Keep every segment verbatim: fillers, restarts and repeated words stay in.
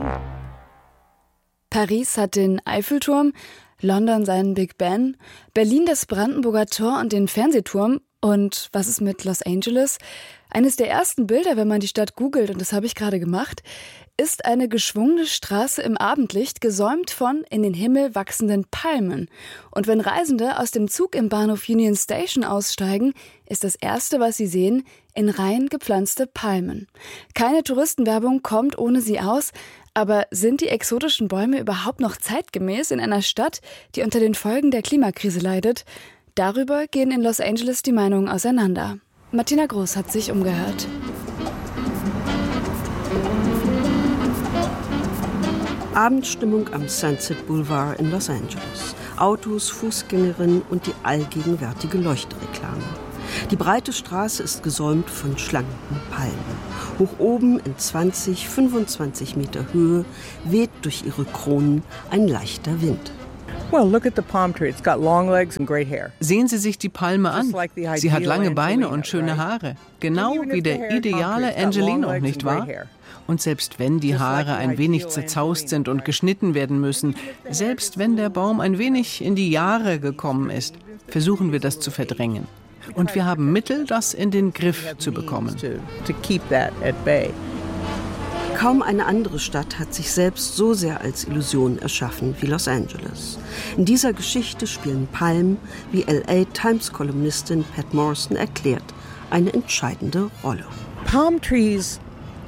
Paris hat den Eiffelturm, London seinen Big Ben, Berlin das Brandenburger Tor und den Fernsehturm. Und was ist mit Los Angeles? Eines der ersten Bilder, wenn man die Stadt googelt, und das habe ich gerade gemacht, ist eine geschwungene Straße im Abendlicht, gesäumt von in den Himmel wachsenden Palmen. Und wenn Reisende aus dem Zug im Bahnhof Union Station aussteigen, ist das Erste, was sie sehen, in Reihen gepflanzte Palmen. Keine Touristenwerbung kommt ohne sie aus, aber sind die exotischen Bäume überhaupt noch zeitgemäß in einer Stadt, die unter den Folgen der Klimakrise leidet? Darüber gehen in Los Angeles die Meinungen auseinander. Martina Groß hat sich umgehört. Abendstimmung am Sunset Boulevard in Los Angeles. Autos, Fußgängerinnen und die allgegenwärtige Leuchtreklame. Die breite Straße ist gesäumt von schlanken Palmen. Hoch oben in zwanzig, fünfundzwanzig Meter Höhe weht durch ihre Kronen ein leichter Wind. Sehen Sie sich die Palme an. Sie hat lange Beine und schöne Haare. Genau wie der ideale Angelino, nicht wahr? Und selbst wenn die Haare ein wenig zerzaust sind und geschnitten werden müssen, selbst wenn der Baum ein wenig in die Jahre gekommen ist, versuchen wir das zu verdrängen. Und wir haben Mittel, das in den Griff zu bekommen. Kaum eine andere Stadt hat sich selbst so sehr als Illusion erschaffen wie Los Angeles. In dieser Geschichte spielen Palmen, wie L A Times-Kolumnistin Pat Morrison erklärt, eine entscheidende Rolle. Palm trees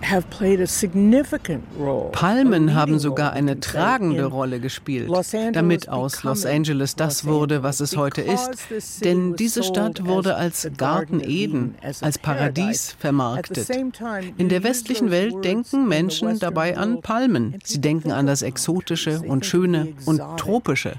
Palmen haben sogar eine tragende Rolle gespielt, damit aus Los Angeles das wurde, was es heute ist. Denn diese Stadt wurde als Garten Eden, als Paradies vermarktet. In der westlichen Welt denken Menschen dabei an Palmen. Sie denken an das Exotische und Schöne und Tropische.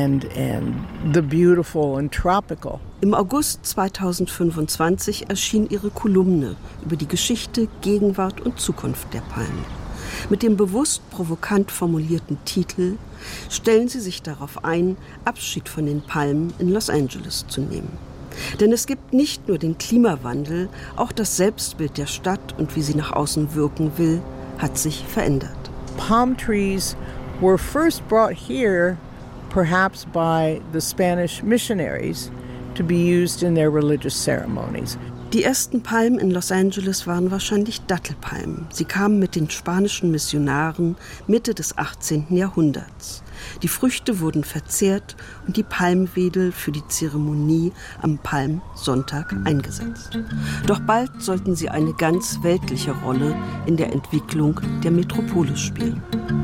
Im August zweitausendfünfundzwanzig erschien ihre Kolumne über die Geschichte, Gegenwart und Zukunft der Palmen. Mit dem bewusst provokant formulierten Titel stellen sie sich darauf ein, Abschied von den Palmen in Los Angeles zu nehmen. Denn es gibt nicht nur den Klimawandel, auch das Selbstbild der Stadt und wie sie nach außen wirken will, hat sich verändert. Palm trees were first brought here, perhaps by the Spanish missionaries, to be used in their religious ceremonies. Die ersten Palmen in Los Angeles waren wahrscheinlich Dattelpalmen. Sie kamen mit den spanischen Missionaren Mitte des achtzehnten Jahrhunderts. Die Früchte wurden verzehrt und die Palmwedel für die Zeremonie am Palmsonntag eingesetzt. Doch bald sollten sie eine ganz weltliche Rolle in der Entwicklung der Metropole spielen.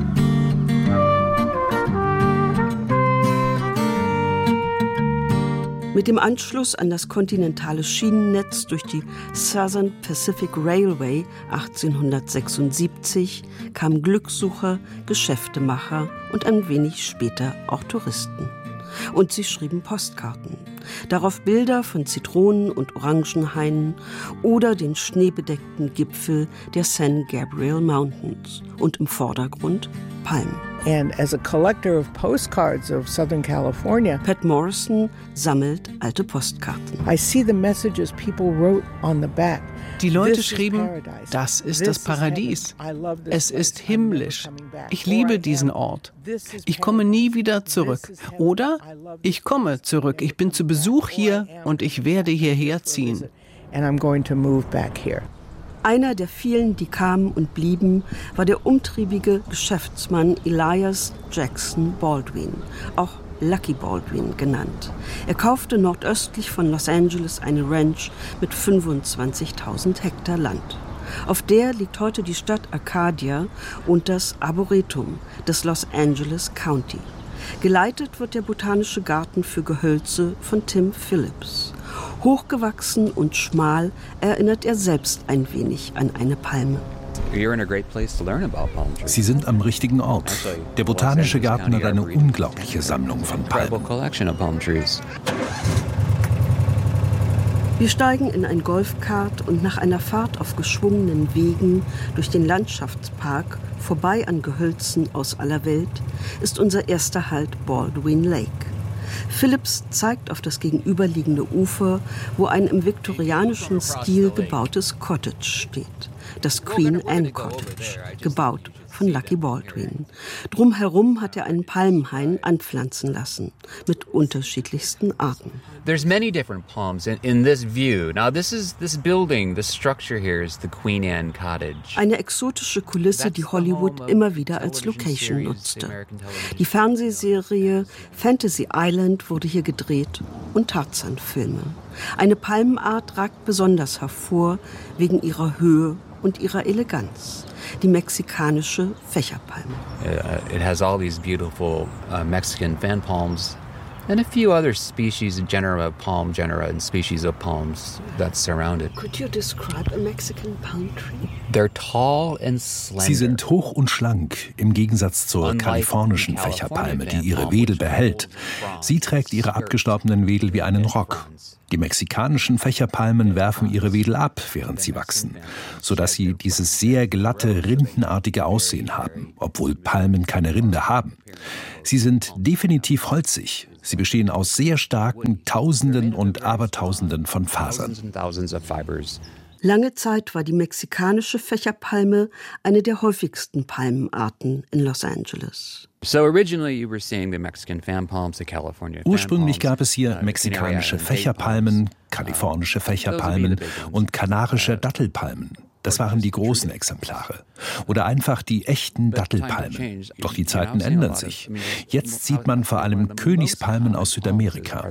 Mit dem Anschluss an das kontinentale Schienennetz durch die Southern Pacific Railway achtzehnhundertsechsundsiebzig kamen Glückssucher, Geschäftemacher und ein wenig später auch Touristen. Und sie schrieben Postkarten. Darauf Bilder von Zitronen- und Orangenhainen oder den schneebedeckten Gipfel der San Gabriel Mountains und im Vordergrund Palmen. And as a collector of postcards of Southern California, Pat Morrison sammelt alte Postkarten. I see the messages people wrote on the back. Die Leute schrieben, das ist das Paradies. Es ist himmlisch. Ich liebe diesen Ort. Ich komme nie wieder zurück. Oder ich komme zurück. Ich bin zu Besuch hier und ich werde hierher ziehen. And I'm going to move back here. Einer der vielen, die kamen und blieben, war der umtriebige Geschäftsmann Elias Jackson Baldwin, auch Lucky Baldwin genannt. Er kaufte nordöstlich von Los Angeles eine Ranch mit fünfundzwanzigtausend Hektar Land. Auf der liegt heute die Stadt Arcadia und das Arboretum des Los Angeles County. Geleitet wird der Botanische Garten für Gehölze von Tim Phillips. Hochgewachsen und schmal erinnert er selbst ein wenig an eine Palme. Sie sind am richtigen Ort. Der Botanische Garten hat eine unglaubliche Sammlung von Palmen. Wir steigen in ein Golfkart und nach einer Fahrt auf geschwungenen Wegen durch den Landschaftspark vorbei an Gehölzen aus aller Welt ist unser erster Halt Baldwin Lake. Phillips zeigt auf das gegenüberliegende Ufer, wo ein im viktorianischen Stil gebautes Cottage steht. Das Queen Anne Cottage, gebaut von Lucky Baldwin. Drumherum hat er einen Palmenhain anpflanzen lassen, mit unterschiedlichsten Arten. There's many different palms in, in this view. Now this is this building, this structure here is the Queen Anne Cottage. Eine exotische Kulisse, die Hollywood immer wieder als Location nutzte. Die Fernsehserie Fantasy Island wurde hier gedreht und Tarzan-Filme. Eine Palmenart ragt besonders hervor wegen ihrer Höhe und ihrer Eleganz. Die mexikanische Fächerpalme. Uh, it has all these beautiful uh, Mexican fan palms. And a few other species, genera of palm, genera and species of palms that surround it. Could you describe a Mexican palm tree? They're tall and slender. Sie sind hoch und schlank, im Gegensatz zur kalifornischen Fächerpalme, die ihre Wedel behält. Sie trägt ihre abgestorbenen Wedel wie einen Rock. Die mexikanischen Fächerpalmen werfen ihre Wedel ab, während sie wachsen, sodass sie dieses sehr glatte, rindenartige Aussehen haben, obwohl Palmen keine Rinde haben. Sie sind definitiv holzig. Sie bestehen aus sehr starken Tausenden und Abertausenden von Fasern. Lange Zeit war die mexikanische Fächerpalme eine der häufigsten Palmenarten in Los Angeles. Ursprünglich gab es hier mexikanische Fächerpalmen, kalifornische Fächerpalmen und kanarische Dattelpalmen. Das waren die großen Exemplare. Oder einfach die echten Dattelpalmen. Doch die Zeiten ändern sich. Jetzt sieht man vor allem Königspalmen aus Südamerika.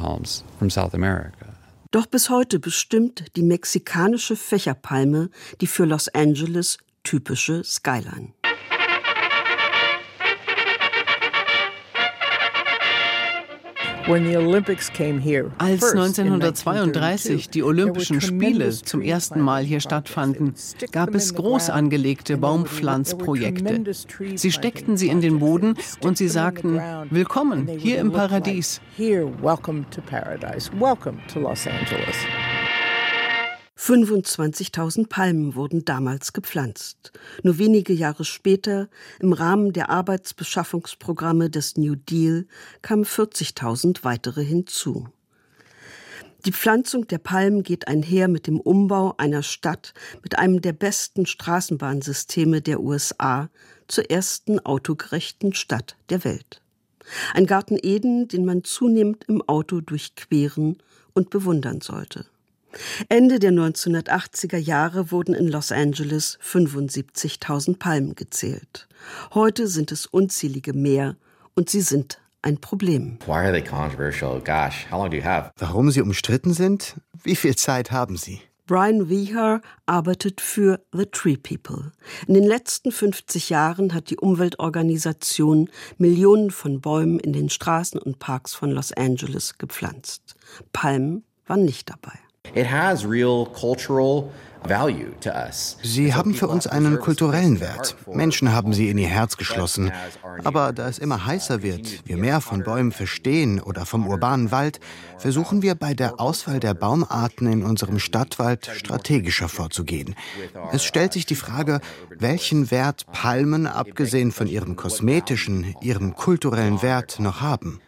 Doch bis heute bestimmt die mexikanische Fächerpalme die für Los Angeles typische Skyline. Als neunzehnhundertzweiunddreißig die Olympischen Spiele zum ersten Mal hier stattfanden, gab es groß angelegte Baumpflanzprojekte. Sie steckten sie in den Boden und sie sagten, willkommen hier im Paradies. fünfundzwanzigtausend Palmen wurden damals gepflanzt. Nur wenige Jahre später, im Rahmen der Arbeitsbeschaffungsprogramme des New Deal, kamen vierzigtausend weitere hinzu. Die Pflanzung der Palmen geht einher mit dem Umbau einer Stadt mit einem der besten Straßenbahnsysteme der U S A zur ersten autogerechten Stadt der Welt. Ein Garten Eden, den man zunehmend im Auto durchqueren und bewundern sollte. Ende der neunzehnhundertachtziger Jahre wurden in Los Angeles fünfundsiebzigtausend Palmen gezählt. Heute sind es unzählige mehr und sie sind ein Problem. Warum sie umstritten sind? Wie viel Zeit haben Sie? Brian Weher arbeitet für The Tree People. In den letzten fünfzig Jahren hat die Umweltorganisation Millionen von Bäumen in den Straßen und Parks von Los Angeles gepflanzt. Palmen waren nicht dabei. Sie haben für uns einen kulturellen Wert. Menschen haben sie in ihr Herz geschlossen. Aber da es immer heißer wird, wir mehr von Bäumen verstehen oder vom urbanen Wald, versuchen wir bei der Auswahl der Baumarten in unserem Stadtwald strategischer vorzugehen. Es stellt sich die Frage, welchen Wert Palmen, abgesehen von ihrem kosmetischen, ihrem kulturellen Wert, noch haben.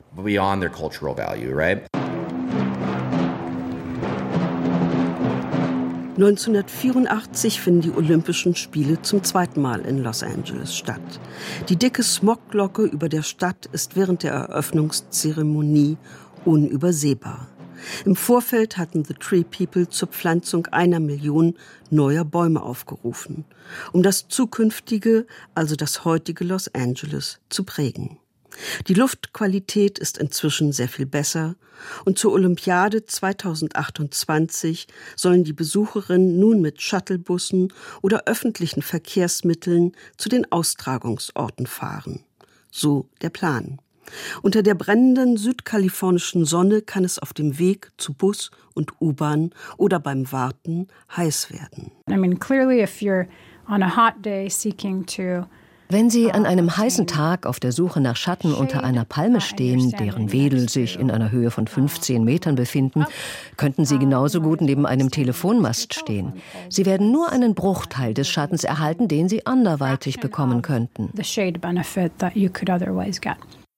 neunzehnhundertvierundachtzig finden die Olympischen Spiele zum zweiten Mal in Los Angeles statt. Die dicke Smogglocke über der Stadt ist während der Eröffnungszeremonie unübersehbar. Im Vorfeld hatten The Tree People zur Pflanzung einer Million neuer Bäume aufgerufen, um das zukünftige, also das heutige Los Angeles zu prägen. Die Luftqualität ist inzwischen sehr viel besser und zur Olympiade zweitausendachtundzwanzig sollen die Besucherinnen nun mit Shuttlebussen oder öffentlichen Verkehrsmitteln zu den Austragungsorten fahren. So der Plan. Unter der brennenden südkalifornischen Sonne kann es auf dem Weg zu Bus und U-Bahn oder beim Warten heiß werden. I mean, clearly if you're on a hot day seeking to Wenn Sie an einem heißen Tag auf der Suche nach Schatten unter einer Palme stehen, deren Wedel sich in einer Höhe von fünfzehn Metern befinden, könnten Sie genauso gut neben einem Telefonmast stehen. Sie werden nur einen Bruchteil des Schattens erhalten, den Sie anderweitig bekommen könnten.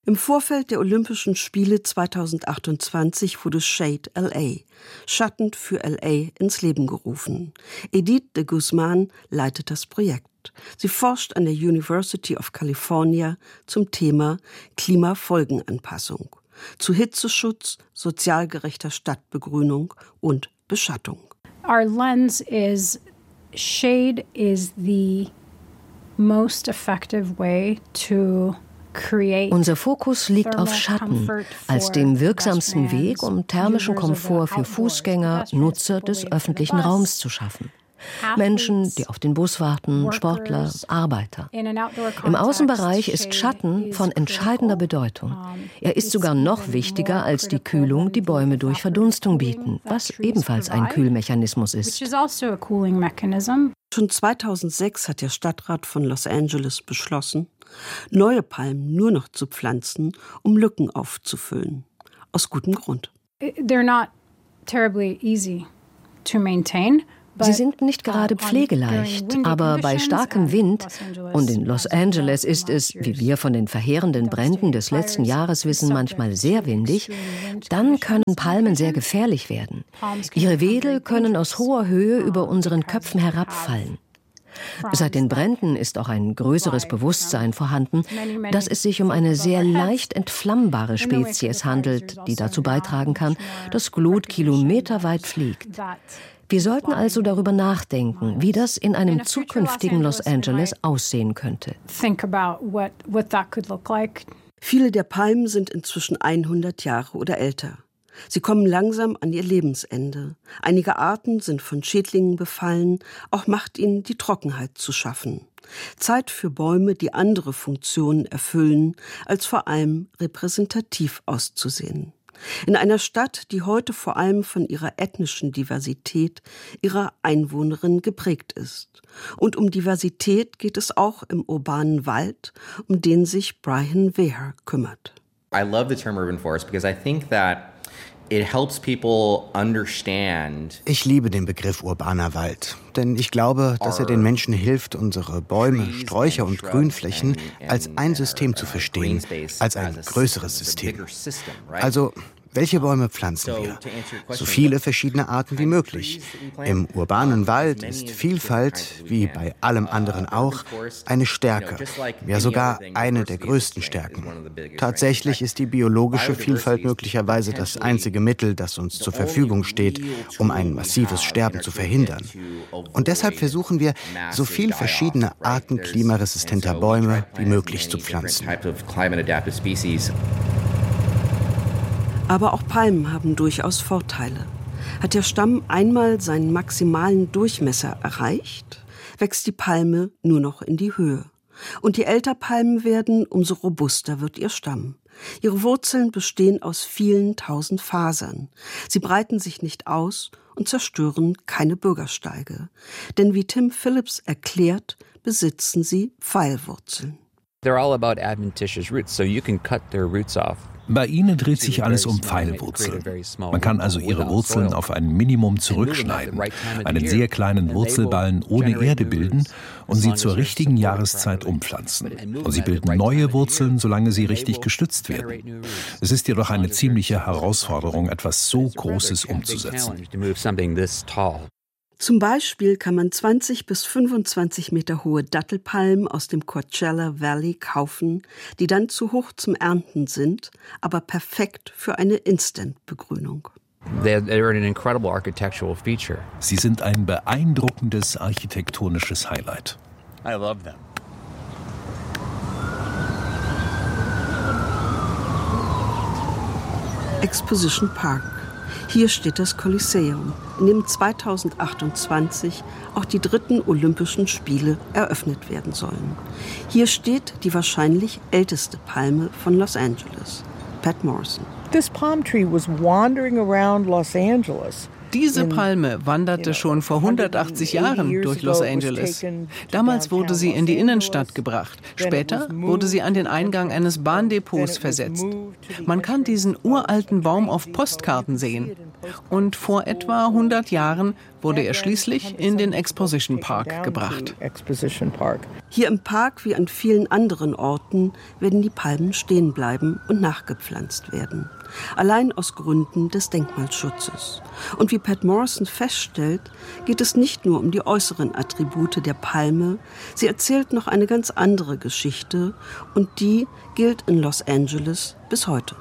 Im Vorfeld der Olympischen Spiele zweitausendachtundzwanzig wurde Shade L A, Schatten für L A, ins Leben gerufen. Edith de Guzman leitet das Projekt. Sie forscht an der University of California zum Thema Klimafolgenanpassung, zu Hitzeschutz, sozial gerechter Stadtbegrünung und Beschattung. Our lens is shade is the most effective way to Unser Fokus liegt auf Schatten als dem wirksamsten Weg, um thermischen Komfort für Fußgänger, Nutzer des öffentlichen Raums zu schaffen. Menschen, die auf den Bus warten, Sportler, Arbeiter. Im Außenbereich ist Schatten von entscheidender Bedeutung. Er ist sogar noch wichtiger als die Kühlung, die Bäume durch Verdunstung bieten, was ebenfalls ein Kühlmechanismus ist. Schon zweitausendsechs hat der Stadtrat von Los Angeles beschlossen, neue Palmen nur noch zu pflanzen, um Lücken aufzufüllen. Aus gutem Grund. They're not terribly easy to maintain. Sie sind nicht gerade pflegeleicht, aber bei starkem Wind, und in Los Angeles ist es, wie wir von den verheerenden Bränden des letzten Jahres wissen, manchmal sehr windig, dann können Palmen sehr gefährlich werden. Ihre Wedel können aus hoher Höhe über unseren Köpfen herabfallen. Seit den Bränden ist auch ein größeres Bewusstsein vorhanden, dass es sich um eine sehr leicht entflammbare Spezies handelt, die dazu beitragen kann, dass Glut kilometerweit fliegt. Wir sollten also darüber nachdenken, wie das in einem zukünftigen Los Angeles aussehen könnte. Viele der Palmen sind inzwischen hundert Jahre oder älter. Sie kommen langsam an ihr Lebensende. Einige Arten sind von Schädlingen befallen, auch macht ihnen die Trockenheit zu schaffen. Zeit für Bäume, die andere Funktionen erfüllen, als vor allem repräsentativ auszusehen. In einer Stadt, die heute vor allem von ihrer ethnischen Diversität ihrer Einwohnerinnen geprägt ist. Und um Diversität geht es auch im urbanen Wald, um den sich Brian Wehr kümmert. I love the term urban forest because I think that it helps people understand. Ich liebe den Begriff urbaner Wald, denn ich glaube, dass er den Menschen hilft, unsere Bäume, Sträucher und Grünflächen als ein System zu verstehen, als ein größeres System. Also, welche Bäume pflanzen wir? So viele verschiedene Arten wie möglich. Im urbanen Wald ist Vielfalt, wie bei allem anderen auch, eine Stärke, ja sogar eine der größten Stärken. Tatsächlich ist die biologische Vielfalt möglicherweise das einzige Mittel, das uns zur Verfügung steht, um ein massives Sterben zu verhindern. Und deshalb versuchen wir, so viel verschiedene Arten klimaresistenter Bäume wie möglich zu pflanzen. Aber auch Palmen haben durchaus Vorteile. Hat der Stamm einmal seinen maximalen Durchmesser erreicht, wächst die Palme nur noch in die Höhe. Und je älter Palmen werden, umso robuster wird ihr Stamm. Ihre Wurzeln bestehen aus vielen tausend Fasern. Sie breiten sich nicht aus und zerstören keine Bürgersteige. Denn wie Tim Phillips erklärt, besitzen sie Pfeilwurzeln. They're all about adventitious roots, so you can cut their roots off. Bei ihnen dreht sich alles um Pfeilwurzeln. Man kann also ihre Wurzeln auf ein Minimum zurückschneiden, einen sehr kleinen Wurzelballen ohne Erde bilden und sie zur richtigen Jahreszeit umpflanzen. Und sie bilden neue Wurzeln, solange sie richtig gestützt werden. Es ist jedoch eine ziemliche Herausforderung, etwas so Großes umzusetzen. Zum Beispiel kann man zwanzig bis fünfundzwanzig Meter hohe Dattelpalmen aus dem Coachella Valley kaufen, die dann zu hoch zum Ernten sind, aber perfekt für eine Instant-Begrünung. Sie sind ein beeindruckendes architektonisches Highlight. I love them. Exposition Park. Hier steht das Kolosseum, in dem zweitausendachtundzwanzig auch die dritten Olympischen Spiele eröffnet werden sollen. Hier steht die wahrscheinlich älteste Palme von Los Angeles, Pat Morrison. This palm tree was wandering around Los Angeles. Diese Palme wanderte schon vor hundertachtzig Jahren durch Los Angeles. Damals wurde sie in die Innenstadt gebracht. Später wurde sie an den Eingang eines Bahndepots versetzt. Man kann diesen uralten Baum auf Postkarten sehen. Und vor etwa hundert Jahren wurde er schließlich in den Exposition Park gebracht. Hier im Park wie an vielen anderen Orten werden die Palmen stehen bleiben und nachgepflanzt werden. Allein aus Gründen des Denkmalschutzes. Und wie Pat Morrison feststellt, geht es nicht nur um die äußeren Attribute der Palme, sie erzählt noch eine ganz andere Geschichte und die gilt in Los Angeles bis heute.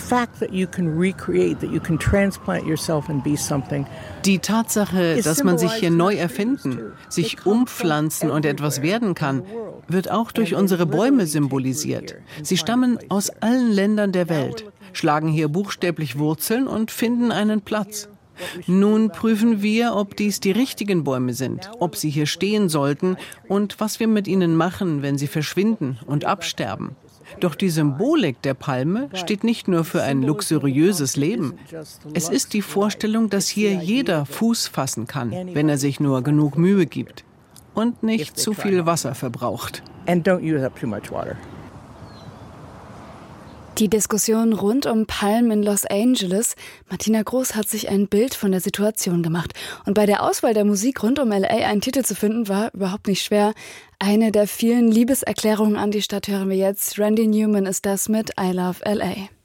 Die Tatsache, dass man sich hier neu erfinden, sich umpflanzen und etwas werden kann, wird auch durch unsere Bäume symbolisiert. Sie stammen aus allen Ländern der Welt, schlagen hier buchstäblich Wurzeln und finden einen Platz. Nun prüfen wir, ob dies die richtigen Bäume sind, ob sie hier stehen sollten und was wir mit ihnen machen, wenn sie verschwinden und absterben. Doch die Symbolik der Palme steht nicht nur für ein luxuriöses Leben. Es ist die Vorstellung, dass hier jeder Fuß fassen kann, wenn er sich nur genug Mühe gibt und nicht zu viel Wasser verbraucht. Die Diskussion rund um Palmen in Los Angeles. Martina Groß hat sich ein Bild von der Situation gemacht. Und bei der Auswahl der Musik rund um L A einen Titel zu finden, war überhaupt nicht schwer. Eine der vielen Liebeserklärungen an die Stadt hören wir jetzt. Randy Newman ist das mit I Love L A.